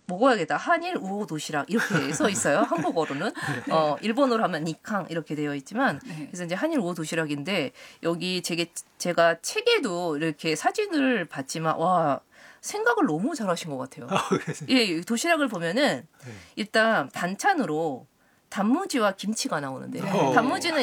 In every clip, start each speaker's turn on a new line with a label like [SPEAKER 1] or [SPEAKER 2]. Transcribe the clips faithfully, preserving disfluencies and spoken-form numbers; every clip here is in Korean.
[SPEAKER 1] 먹어야겠다. 한일 우호 도시락 이렇게 써 있어요. 한국어로는.
[SPEAKER 2] 네.
[SPEAKER 1] 어, 일본어로 하면 니캉 이렇게 되어 있지만
[SPEAKER 2] 네.
[SPEAKER 1] 그래서 이제 한일 우호 도시락인데 여기 제게, 제가 책에도 이렇게 사진을 봤지만 와 생각을 너무 잘하신 것 같아요.
[SPEAKER 2] 아,
[SPEAKER 1] 예, 도시락을 보면은
[SPEAKER 2] 네.
[SPEAKER 1] 일단 반찬으로 단무지와 김치가 나오는데
[SPEAKER 2] 네.
[SPEAKER 1] 단무지는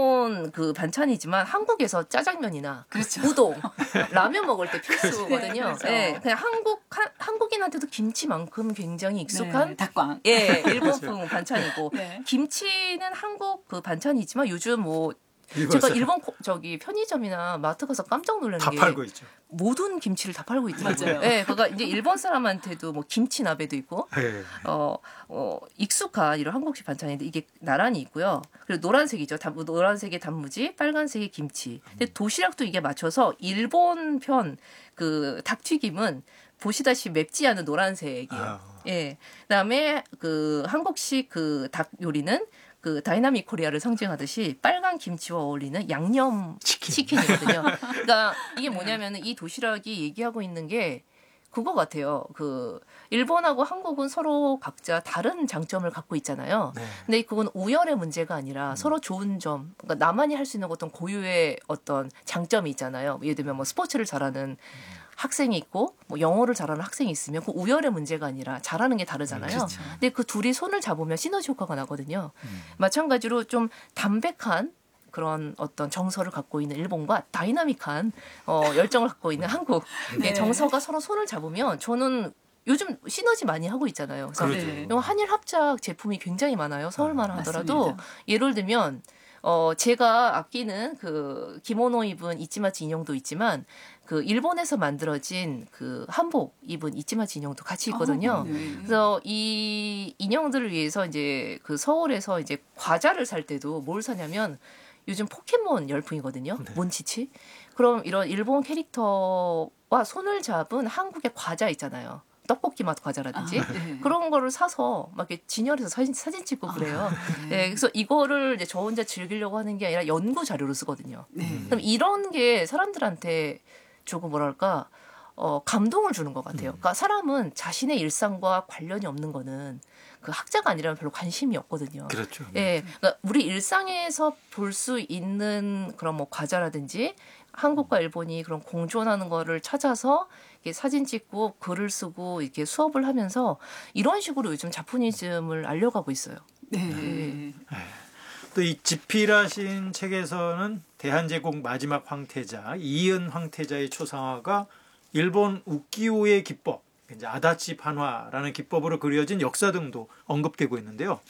[SPEAKER 1] 일본 그 반찬이지만 한국에서 짜장면이나
[SPEAKER 2] 그렇죠.
[SPEAKER 1] 우동, 라면 먹을 때 필수거든요.
[SPEAKER 2] 네, 그렇죠.
[SPEAKER 1] 예, 그냥 한국 한, 한국인한테도 김치만큼 굉장히 익숙한
[SPEAKER 2] 네, 닭광.
[SPEAKER 1] 예, 일본풍 반찬이고
[SPEAKER 2] 네.
[SPEAKER 1] 김치는 한국 그 반찬이지만 요즘 뭐
[SPEAKER 2] 일본
[SPEAKER 1] 제가 일본 코, 저기 편의점이나 마트 가서 깜짝 놀라는
[SPEAKER 2] 다
[SPEAKER 1] 게
[SPEAKER 2] 팔고 있죠.
[SPEAKER 1] 모든 김치를 다 팔고 있더라고요.
[SPEAKER 2] 맞아요.
[SPEAKER 1] 예, 그러니까 이제 일본 사람한테도 뭐 김치 나베도 있고
[SPEAKER 2] 네.
[SPEAKER 1] 어, 어, 익숙한 이런 한국식 반찬인데 이게 나란히 있고요. 그리고 노란색이죠. 단, 노란색의 단무지, 빨간색의 김치. 근데 도시락도 이게 맞춰서 일본 편 그 닭튀김은 보시다시피 맵지 않은 노란색이에요.
[SPEAKER 2] 아.
[SPEAKER 1] 예. 그다음에 그 한국식 그 닭 요리는 그 다이나믹 코리아를 상징하듯이 빨간 김치와 어울리는 양념
[SPEAKER 2] 치킨.
[SPEAKER 1] 치킨이거든요. 그러니까 이게 뭐냐면은 이 도시락이 얘기하고 있는 게 그거 같아요. 그 일본하고 한국은 서로 각자 다른 장점을 갖고 있잖아요.
[SPEAKER 2] 네.
[SPEAKER 1] 근데 그건 우열의 문제가 아니라 음. 서로 좋은 점, 그러니까 나만이 할 수 있는 어떤 고유의 어떤 장점이 있잖아요. 예를 들면 뭐 스포츠를 잘하는 학생이 있고 뭐 영어를 잘하는 학생이 있으면 그 우열의 문제가 아니라 잘하는 게 다르잖아요.
[SPEAKER 2] 그렇죠.
[SPEAKER 1] 근데 그 둘이 손을 잡으면 시너지 효과가 나거든요.
[SPEAKER 2] 음.
[SPEAKER 1] 마찬가지로 좀 담백한 그런 어떤 정서를 갖고 있는 일본과 다이나믹한 어, 열정을 갖고 있는 한국
[SPEAKER 2] 네.
[SPEAKER 1] 정서가 서로 손을 잡으면 저는 요즘 시너지 많이 하고 있잖아요. 그래서
[SPEAKER 2] 그렇죠.
[SPEAKER 1] 한일 합작 제품이 굉장히 많아요. 서울만 하더라도
[SPEAKER 2] 맞습니다.
[SPEAKER 1] 예를 들면 어, 제가 아끼는 그 기모노 입은 이치마치 인형도 있지만 그 일본에서 만들어진 그 한복 입은 이치마치 인형도 같이 있거든요.
[SPEAKER 2] 어, 네.
[SPEAKER 1] 그래서 이 인형들을 위해서 이제 그 서울에서 이제 과자를 살 때도 뭘 사냐면 요즘 포켓몬 열풍이거든요.
[SPEAKER 2] 네.
[SPEAKER 1] 몬치치. 그럼 이런 일본 캐릭터와 손을 잡은 한국의 과자 있잖아요. 떡볶이 맛 과자라든지
[SPEAKER 2] 아, 네.
[SPEAKER 1] 그런 거를 사서 막 이렇게 진열해서 사진, 사진 찍고 그래요.
[SPEAKER 2] 아, 네.
[SPEAKER 1] 네, 그래서 이거를 이제 저 혼자 즐기려고 하는 게 아니라 연구 자료로 쓰거든요.
[SPEAKER 2] 네.
[SPEAKER 1] 그럼 이런 게 사람들한테 조금 뭐랄까 어, 감동을 주는 것 같아요. 그러니까 사람은 자신의 일상과 관련이 없는 거는 그 학자가 아니라면 별로 관심이 없거든요.
[SPEAKER 2] 그렇죠.
[SPEAKER 1] 예, 그러니까 우리 일상에서 볼 수 있는 그런 뭐 과자라든지 한국과 일본이 그런 공존하는 거를 찾아서 이렇게 사진 찍고 글을 쓰고 이렇게 수업을 하면서 이런 식으로 요즘 자포니즘을 알려가고 있어요.
[SPEAKER 2] 네.
[SPEAKER 1] 네.
[SPEAKER 2] 또 이 지필하신 책에서는 대한제국 마지막 황태자 이은 황태자의 초상화가 일본 우키오의 기법, 이제 아다치 판화라는 기법으로 그려진 역사 등도 언급되고 있는데요.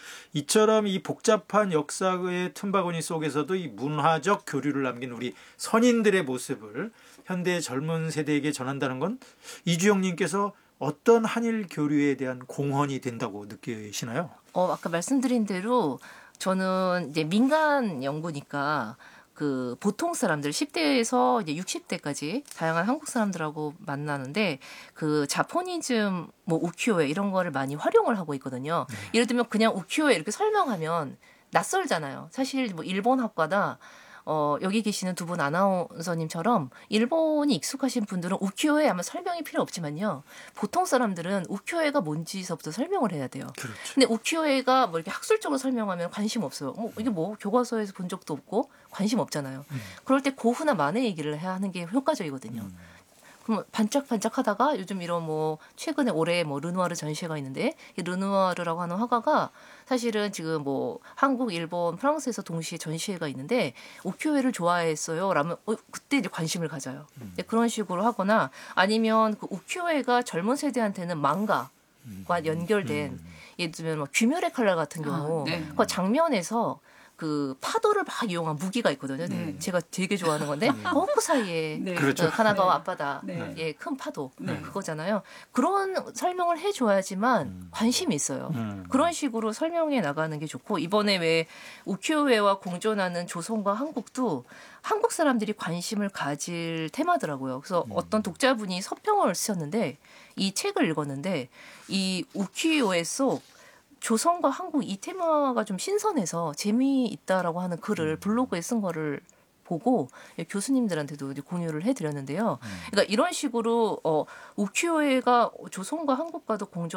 [SPEAKER 2] 이처럼 이 복잡한 역사의 틈바구니 속에서도 이 문화적 교류를 남긴 우리 선인들의 모습을 현대 젊은 세대에게 전한다는 건 이주영님께서 어떤 한일 교류에 대한 공헌이 된다고 느끼시나요?
[SPEAKER 1] 어, 아까 말씀드린 대로 저는 이제 민간 연구니까 그 보통 사람들 십 대에서 이제 육십 대까지 다양한 한국 사람들하고 만나는데 그 자포니즘 뭐 우키요에 이런 거를 많이 활용을 하고 있거든요. 네. 예를 들면 그냥 우키요에 이렇게 설명하면 낯설잖아요. 사실 뭐 일본 학과다 어, 여기 계시는 두 분 아나운서님처럼 일본이 익숙하신 분들은 우키요에 아마 설명이 필요 없지만요. 보통 사람들은 우키요에가 뭔지서부터 설명을 해야 돼요.
[SPEAKER 2] 그렇죠.
[SPEAKER 1] 근데 우키요에가 뭐 이렇게 학술적으로 설명하면 관심 없어요. 뭐 이게 뭐 교과서에서 본 적도 없고 관심 없잖아요. 음. 그럴 때 고흐나 만해 얘기를 해야 하는 게 효과적이거든요. 음. 그럼 반짝반짝 하다가 요즘 이런 뭐 최근에 올해 뭐 르누아르 전시회가 있는데 이 르누아르라고 하는 화가가 사실은 지금 뭐 한국, 일본, 프랑스에서 동시에 전시회가 있는데 우키요에를 좋아했어요. 라면 어, 그때 이제 관심을 가져요. 음. 그런 식으로 하거나 아니면 그 우키요에가 젊은 세대한테는 망가와 음. 연결된 음. 예를 들면 뭐 귀멸의 칼날 같은 경우 아, 네. 그 장면에서 그 파도를 막 이용한 무기가 있거든요. 네. 제가 되게 좋아하는 건데 허프 사이에
[SPEAKER 2] 네. 그렇죠.
[SPEAKER 1] 가나가와
[SPEAKER 2] 네.
[SPEAKER 1] 앞바다
[SPEAKER 2] 네.
[SPEAKER 1] 예, 큰 파도
[SPEAKER 2] 네.
[SPEAKER 1] 그거잖아요. 그런 설명을 해줘야지만
[SPEAKER 2] 음.
[SPEAKER 1] 관심이 있어요.
[SPEAKER 2] 음.
[SPEAKER 1] 그런 식으로 설명해 나가는 게 좋고 이번에 왜 우키요에와 공존하는 조선과 한국도 한국 사람들이 관심을 가질 테마더라고요. 그래서 음. 어떤 독자분이 서평을 쓰셨는데 이 책을 읽었는데 이 우키요에 속 조선과 한국 이 테마가 좀 신선해서 재미있다라고 하는 글을 블로그에 쓴 거를 보고 교수님들한테도 공유를 해드렸는데요. 그러니까 이런 식으로 어, 우키요에가 조선과 한국과도 공존